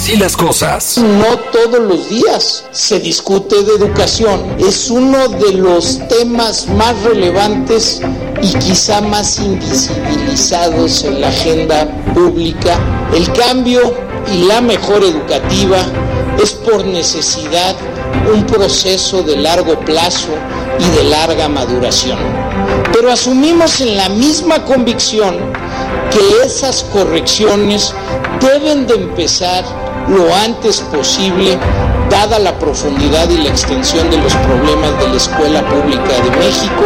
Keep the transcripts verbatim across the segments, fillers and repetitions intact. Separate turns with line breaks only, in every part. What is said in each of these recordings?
Así las cosas.
No todos los días se discute de educación. Es uno de los temas más relevantes y quizá más invisibilizados en la agenda pública. El cambio y la mejora educativa es por necesidad un proceso de largo plazo y de larga maduración. Pero asumimos en la misma convicción que esas correcciones deben de empezar lo antes posible, dada la profundidad y la extensión de los problemas de la escuela pública de México,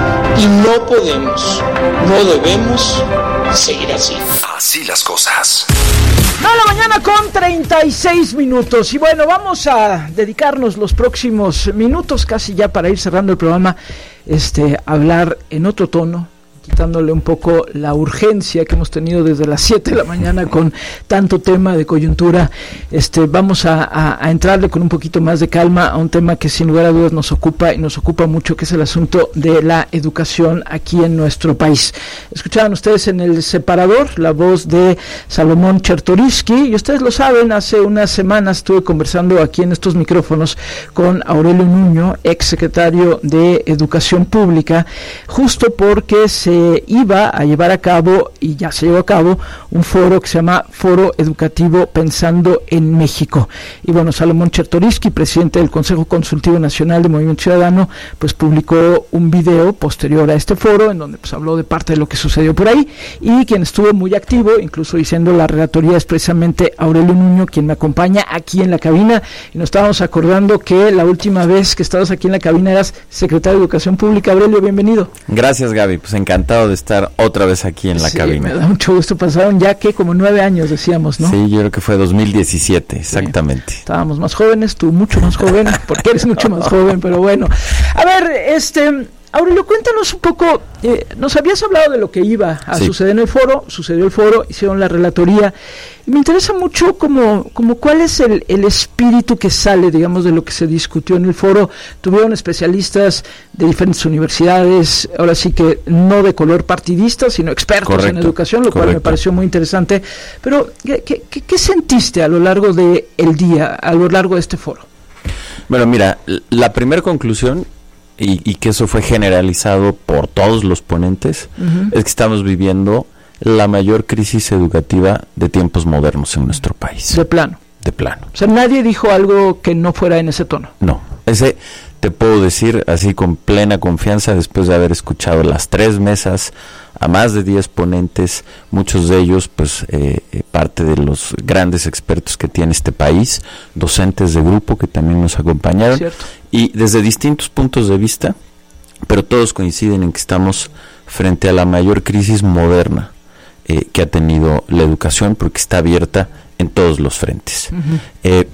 y no podemos, no debemos seguir así.
Así las cosas.
nueve de la mañana con treinta y seis minutos. Y bueno, vamos a dedicarnos los próximos minutos, casi ya para ir cerrando el programa, este, a hablar en otro tono, quitándole un poco la urgencia que hemos tenido desde las siete de la mañana con tanto tema de coyuntura. Este, vamos a, a, a entrarle con un poquito más de calma a un tema que sin lugar a dudas nos ocupa y nos ocupa mucho, que es el asunto de la educación aquí en nuestro país. Escuchaban ustedes en el separador la voz de Salomón Chertorivsky, y ustedes lo saben, hace unas semanas estuve conversando aquí en estos micrófonos con Aurelio Nuño, ex secretario de Educación Pública, justo porque se iba a llevar a cabo, y ya se llevó a cabo, un foro que se llama Foro Educativo Pensando en México. Y bueno, Salomón Chertorivsky, presidente del Consejo Consultivo Nacional de Movimiento Ciudadano, pues publicó un video posterior a este foro, en donde pues habló de parte de lo que sucedió por ahí, y quien estuvo muy activo, incluso diciendo la relatoría, es precisamente Aurelio Nuño, quien me acompaña aquí en la cabina, y nos estábamos acordando que la última vez que estabas aquí en la cabina eras secretario de Educación Pública. Aurelio, bienvenido.
Gracias, Gaby, pues encantado de estar otra vez aquí en la
sí,
cabina.
Me da mucho gusto. Pasaron ya que como nueve años, decíamos, ¿no?
Sí, yo creo que fue dos mil diecisiete, exactamente.
Sí, estábamos más jóvenes, tú mucho más joven, porque eres mucho más joven, pero bueno. A ver, este... Aurelio, cuéntanos un poco, eh, nos habías hablado de lo que iba a sí. suceder en el foro, sucedió el foro, hicieron la relatoría, y me interesa mucho como, como cuál es el, el espíritu que sale, digamos, de lo que se discutió en el foro. Tuvieron especialistas de diferentes universidades, ahora sí que no de color partidista, sino expertos correcto, en educación, lo correcto. Cual me pareció muy interesante. Pero, ¿qué, qué, qué sentiste a lo largo del día, a lo largo de este foro?
Bueno, mira, la primera conclusión, Y, y que eso fue generalizado por todos los ponentes, uh-huh. es que estamos viviendo la mayor crisis educativa de tiempos modernos en nuestro país.
De plano.
De plano.
O sea, nadie dijo algo que no fuera en ese tono.
No, ese te puedo decir así con plena confianza, después de haber escuchado las tres mesas a más de diez ponentes, muchos de ellos pues eh, parte de los grandes expertos que tiene este país, docentes de grupo que también nos acompañaron. Cierto. Y desde distintos puntos de vista, pero todos coinciden en que estamos frente a la mayor crisis moderna eh, que ha tenido la educación, porque está abierta en todos los frentes. Uh-huh. Eh,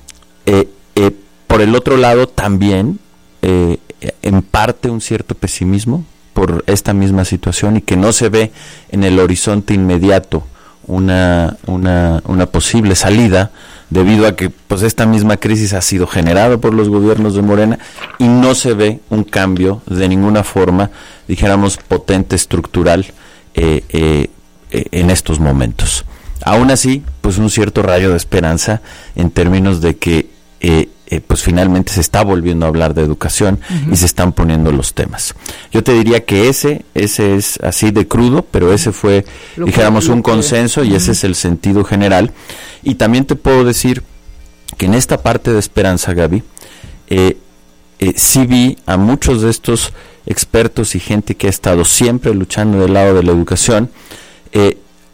eh, eh, por el otro lado, también, eh, en parte, un cierto pesimismo por esta misma situación, y que no se ve en el horizonte inmediato una, una, una posible salida, debido a que pues esta misma crisis ha sido generada por los gobiernos de Morena, y no se ve un cambio de ninguna forma, dijéramos, potente, estructural eh, eh, eh, en estos momentos. Aún así, pues un cierto rayo de esperanza en términos de que eh, eh, pues finalmente se está volviendo a hablar de educación, uh-huh. y se están poniendo los temas. Yo te diría que ese ese es así de crudo, pero ese fue, lo dijéramos, que, un consenso, que, y uh-huh. ese es el sentido general. Y también te puedo decir que en esta parte de esperanza, Gaby, eh, eh, sí vi a muchos de estos expertos y gente que ha estado siempre luchando del lado de la educación, eh,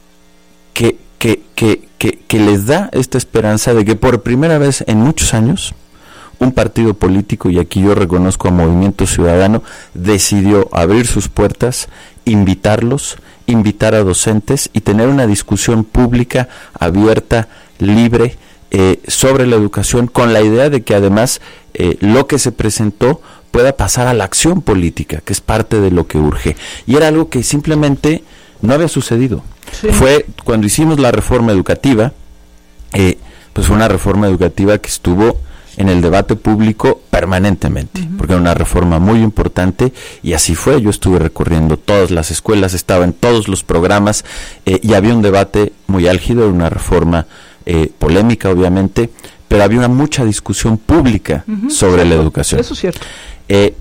que, que, que, que, que les da esta esperanza de que por primera vez en muchos años un partido político, y aquí yo reconozco a Movimiento Ciudadano, decidió abrir sus puertas, invitarlos, invitar a docentes y tener una discusión pública, abierta, libre, eh, sobre la educación, con la idea de que además eh, lo que se presentó pueda pasar a la acción política, que es parte de lo que urge. Y era algo que simplemente no había sucedido. Sí. Fue cuando hicimos la reforma educativa, eh, pues fue una reforma educativa que estuvo en el debate público permanentemente, uh-huh. porque era una reforma muy importante, y así fue. Yo estuve recorriendo todas las escuelas, estaba en todos los programas, eh, y había un debate muy álgido, una reforma eh, polémica obviamente, pero había una mucha discusión pública uh-huh, sobre cierto, la educación.
Eso es cierto.
Eh,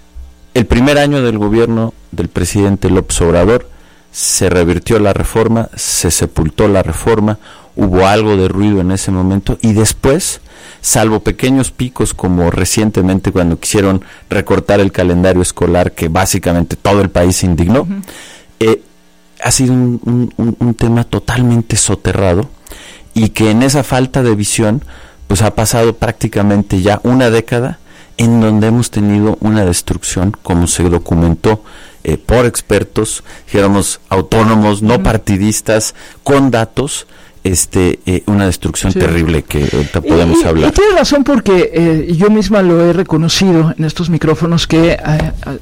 el primer año del gobierno del presidente López Obrador se revirtió la reforma, se sepultó la reforma, hubo algo de ruido en ese momento y después, salvo pequeños picos como recientemente cuando quisieron recortar el calendario escolar que básicamente todo el país se indignó, uh-huh. eh, ha sido un, un, un tema totalmente soterrado y que en esa falta de visión pues ha pasado prácticamente ya una década en donde hemos tenido una destrucción, como se documentó eh, por expertos, dijéramos autónomos, no uh-huh. partidistas, con datos, este eh, una destrucción sí. terrible que ahorita podemos
y, y,
hablar.
Y tiene razón porque eh, yo misma lo he reconocido en estos micrófonos que eh,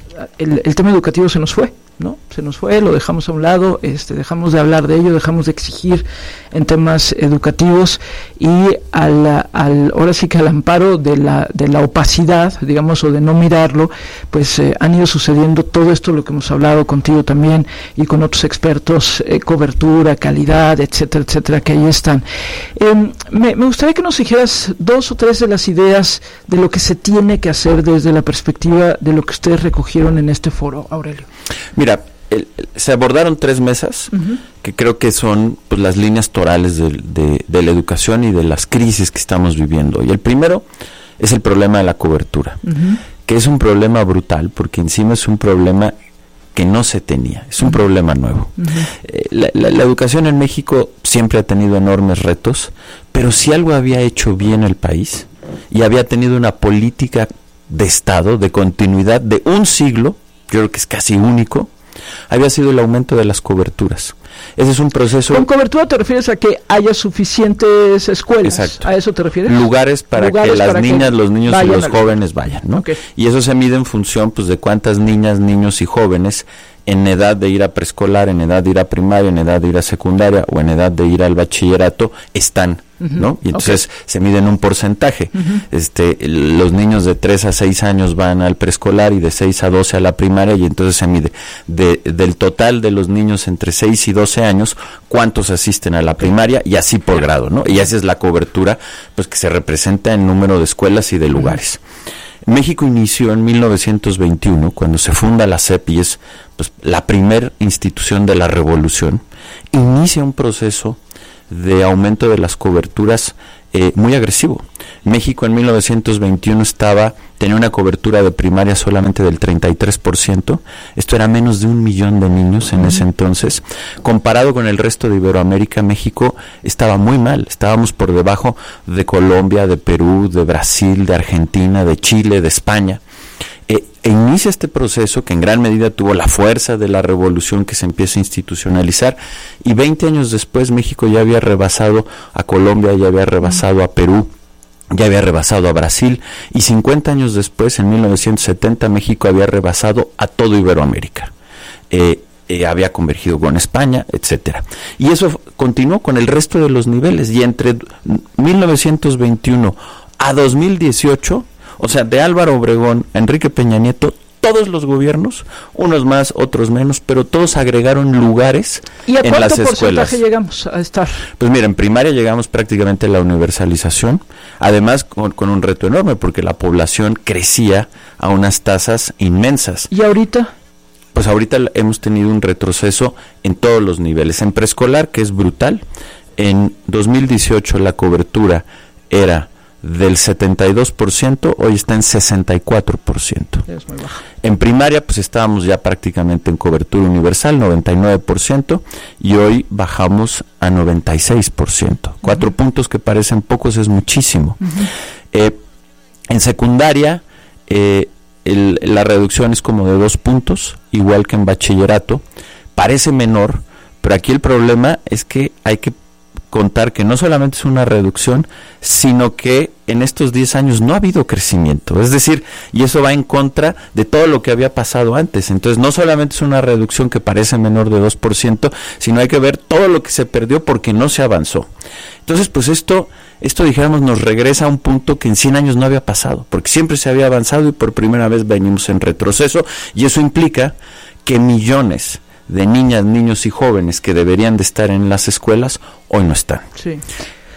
el, el tema educativo se nos fue. ¿no? Se nos fue, lo dejamos a un lado, este, dejamos de hablar de ello, dejamos de exigir en temas educativos y al, al ahora sí que al amparo de la de la opacidad, digamos, o de no mirarlo, pues eh, han ido sucediendo todo esto, lo que hemos hablado contigo también y con otros expertos, eh, cobertura, calidad, etcétera, etcétera, que ahí están. Eh, me, me gustaría que nos dijeras dos o tres de las ideas de lo que se tiene que hacer desde la perspectiva de lo que ustedes recogieron en este foro, Aurelio.
Mira, el, el, se abordaron tres mesas uh-huh. que creo que son pues, las líneas torales de, de, de la educación y de las crisis que estamos viviendo. Y el primero es el problema de la cobertura, uh-huh. que es un problema brutal, porque encima es un problema que no se tenía, es un uh-huh. problema nuevo. Uh-huh. Eh, la, la, la educación en México siempre ha tenido enormes retos, pero si algo había hecho bien el país y había tenido una política de Estado, de continuidad de un siglo, yo creo que es casi único, había sido el aumento de las coberturas. Ese es un proceso...
¿Con cobertura te refieres a que haya suficientes escuelas?
Exacto.
¿A eso te refieres?
Lugares para Lugares que las para niñas, que los niños y los jóvenes vayan, ¿no?
Okay.
Y eso se mide en función pues de cuántas niñas, niños y jóvenes en edad de ir a preescolar, en edad de ir a primaria, en edad de ir a secundaria o en edad de ir al bachillerato están, uh-huh. ¿no? Y entonces okay. se mide en un porcentaje. Uh-huh. Este, los niños de tres a seis años van al preescolar y de seis a doce a la primaria y entonces se mide de, del total de los niños entre seis y doce años, cuántos asisten a la primaria y así por grado, ¿no? Y esa es la cobertura pues que se representa en número de escuelas y de lugares. Uh-huh. México inició en mil novecientos veintiuno, cuando se funda la S E P y es pues, la primer institución de la revolución, inicia un proceso de aumento de las coberturas eh, muy agresivo. México en mil novecientos veintiuno estaba, tenía una cobertura de primaria solamente del treinta y tres por ciento, esto era menos de un millón de niños en uh-huh. ese entonces. Comparado con el resto de Iberoamérica, México estaba muy mal, estábamos por debajo de Colombia, de Perú, de Brasil, de Argentina, de Chile, de España. E, e inicia este proceso que en gran medida tuvo la fuerza de la revolución que se empieza a institucionalizar y veinte años después México ya había rebasado a Colombia, ya había rebasado a Perú, ya había rebasado a Brasil y cincuenta años después, en mil novecientos setenta, México había rebasado a todo Iberoamérica. Eh, eh, había convergido con España, etcétera. Y eso continuó con el resto de los niveles y entre mil novecientos veintiuno a dos mil dieciocho, o sea, de Álvaro Obregón a Enrique Peña Nieto, todos los gobiernos, unos más, otros menos, pero todos agregaron lugares en las escuelas. ¿Y a cuánto porcentaje
llegamos a estar?
Pues mira, en primaria llegamos prácticamente a la universalización, además con, con un reto enorme, porque la población crecía a unas tasas inmensas.
¿Y ahorita?
Pues ahorita hemos tenido un retroceso en todos los niveles. En preescolar, que es brutal, en dos mil dieciocho la cobertura era del setenta y dos por ciento, hoy está en sesenta y cuatro por ciento.
Es muy bajo.
En primaria pues estábamos ya prácticamente en cobertura universal, noventa y nueve por ciento, y hoy bajamos a noventa y seis por ciento. Uh-huh. Cuatro puntos que parecen pocos, es muchísimo. Uh-huh. Eh, en secundaria eh, el, la reducción es como de dos puntos, igual que en bachillerato. Parece menor, pero aquí el problema es que hay que contar que no solamente es una reducción, sino que en estos diez años no ha habido crecimiento, es decir, y eso va en contra de todo lo que había pasado antes. Entonces no solamente es una reducción que parece menor de dos por ciento, sino hay que ver todo lo que se perdió porque no se avanzó. Entonces pues esto, esto dijéramos nos regresa a un punto que en cien años no había pasado, porque siempre se había avanzado y por primera vez venimos en retroceso, y eso implica que millones de niñas, niños y jóvenes que deberían de estar en las escuelas, hoy no están.
Sí.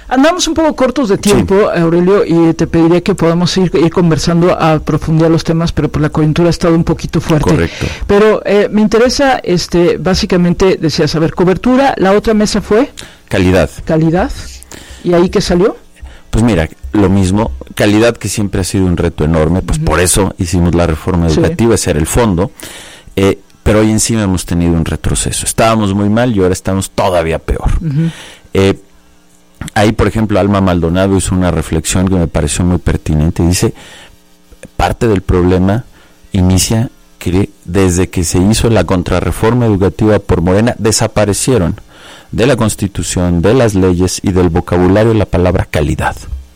Andamos un poco cortos de tiempo, sí. Aurelio, y te pediría que podamos ir, ir conversando a profundidad los temas, pero por la coyuntura ha estado un poquito fuerte.
Correcto.
Pero eh, me interesa, este, básicamente, decías, a ver, cobertura, la otra mesa fue...
Calidad.
Calidad. ¿Y ahí qué salió?
Pues mira, lo mismo, calidad, que siempre ha sido un reto enorme, pues uh-huh. por eso hicimos la reforma educativa, sí. ese era el fondo, eh, pero hoy encima hemos tenido un retroceso. Estábamos muy mal y ahora estamos todavía peor. Uh-huh. Eh, ahí, por ejemplo, Alma Maldonado hizo una reflexión que me pareció muy pertinente. Dice, parte del problema inicia que desde que se hizo la contrarreforma educativa por Morena, desaparecieron de la Constitución, de las leyes y del vocabulario la palabra calidad.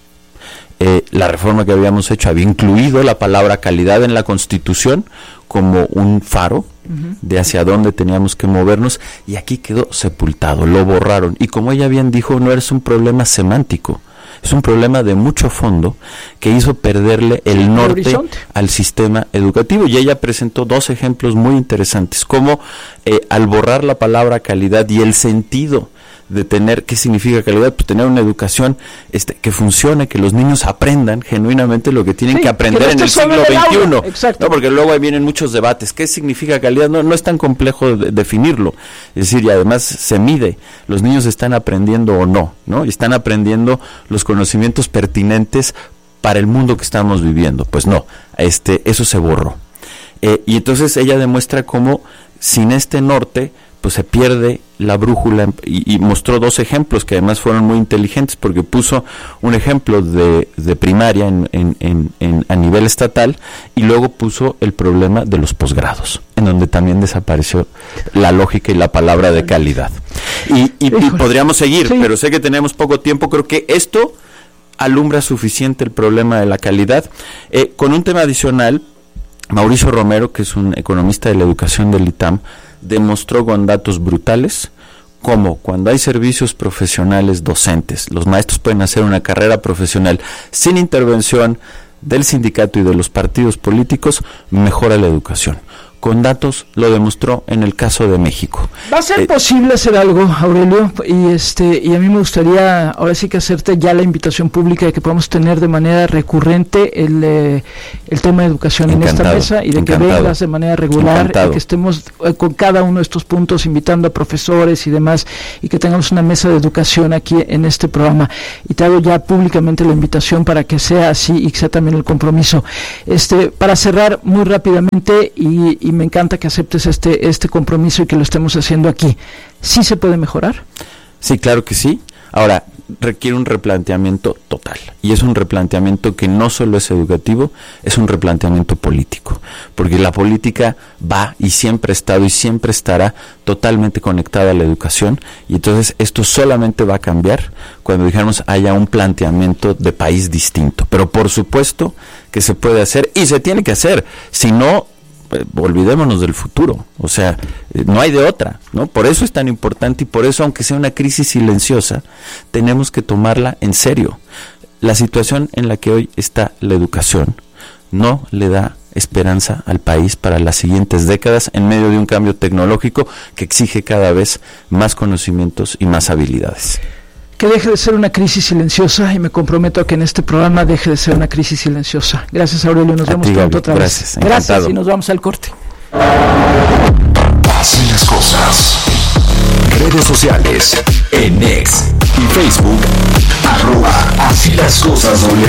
Eh, la reforma que habíamos hecho había incluido la palabra calidad en la Constitución como un faro uh-huh. de hacia dónde teníamos que movernos, y aquí quedó sepultado, lo borraron. Y como ella bien dijo, no es un problema semántico, es un problema de mucho fondo que hizo perderle el norte al sistema educativo. Y ella presentó dos ejemplos muy interesantes, como eh, al borrar la palabra calidad y el sentido de tener, ¿qué significa calidad? Pues tener una educación este, que funcione, que los niños aprendan genuinamente lo que tienen sí, que aprender que no en el siglo veintiuno. ¿No? Porque luego ahí vienen muchos debates. ¿Qué significa calidad? No, no es tan complejo de definirlo. Es decir, y además se mide. Los niños están aprendiendo o no, ¿no? Y están aprendiendo los conocimientos pertinentes para el mundo que estamos viviendo. Pues no, este, eso se borró. Eh, y entonces ella demuestra cómo sin este norte pues se pierde la brújula, y, y mostró dos ejemplos que además fueron muy inteligentes, porque puso un ejemplo de, de primaria en, en, en, en, a nivel estatal, y luego puso el problema de los posgrados, en donde también desapareció la lógica y la palabra de calidad. Y, y, y podríamos seguir, sí. pero sé que tenemos poco tiempo. Creo que esto alumbra suficiente el problema de la calidad. Eh, con un tema adicional, Mauricio Romero, que es un economista de la educación del ITAM, demostró con datos brutales cómo cuando hay servicios profesionales docentes, los maestros pueden hacer una carrera profesional sin intervención del sindicato y de los partidos políticos, mejora la educación. Con datos lo demostró en el caso de México.
¿Va a ser
eh,
posible hacer algo, Aurelio? Y este y a mí me gustaría ahora sí que hacerte ya la invitación pública de que podamos tener de manera recurrente el, eh, el tema de educación encantado, en esta mesa, y de encantado, que vengas de manera regular, y que estemos eh, con cada uno de estos puntos invitando a profesores y demás, y que tengamos una mesa de educación aquí en este programa. Y te hago ya públicamente la invitación para que sea así y que sea también el compromiso. Este, para cerrar muy rápidamente, y, y me encanta que aceptes este este compromiso y que lo estemos haciendo aquí. ¿Sí se puede mejorar?
Sí, claro que sí. Ahora, requiere un replanteamiento total. Y es un replanteamiento que no solo es educativo, es un replanteamiento político. Porque la política va y siempre ha estado y siempre estará totalmente conectada a la educación. Y entonces esto solamente va a cambiar cuando, digamos, haya un planteamiento de país distinto. Pero por supuesto que se puede hacer y se tiene que hacer. Si no, olvidémonos del futuro, o sea, no hay de otra, ¿no? Por eso es tan importante, y por eso, aunque sea una crisis silenciosa, tenemos que tomarla en serio. La situación en la que hoy está la educación no le da esperanza al país para las siguientes décadas, en medio de un cambio tecnológico que exige cada vez más conocimientos y más habilidades.
Que deje de ser una crisis silenciosa, y me comprometo a que en este programa deje de ser una crisis silenciosa. Gracias, Aurelio, nos
a
vemos
ti,
pronto otra
gracias,
vez.
Encantado.
Gracias, y nos vamos al corte.
Así las cosas. Redes sociales, en X y Facebook, arroba Así las cosas W.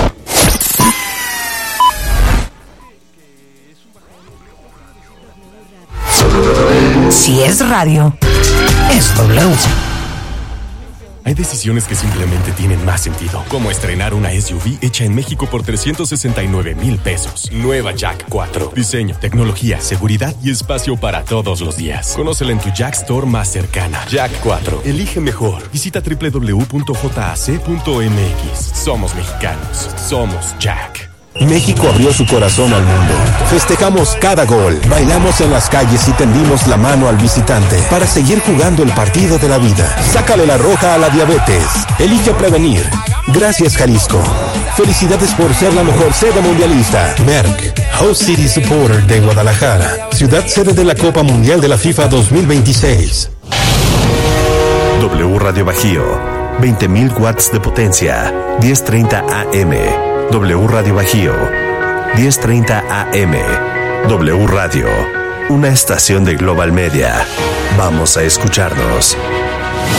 Si es radio, es W.
Hay decisiones que simplemente tienen más sentido, como estrenar una S U V hecha en México por trescientos sesenta y nueve mil pesos. Nueva Jack cuatro. Diseño, tecnología, seguridad y espacio para todos los días. Conócela en tu Jack Store más cercana. Jack cuatro. Elige mejor. Visita doble u doble u doble u punto j a c punto m x. Somos mexicanos. Somos Jack.
México abrió su corazón al mundo. Festejamos cada gol, bailamos en las calles y tendimos la mano al visitante para seguir jugando el partido de la vida. Sácale la roja a la diabetes. Elige prevenir. Gracias, Jalisco. Felicidades por ser la mejor sede mundialista. Merck, Host City Supporter de Guadalajara, ciudad sede de la Copa Mundial de la FIFA dos mil veintiséis.
W Radio Bajío veinte mil watts de potencia. diez treinta A M. W Radio Bajío. diez treinta A M. W Radio. Una estación de Global Media. Vamos a escucharnos.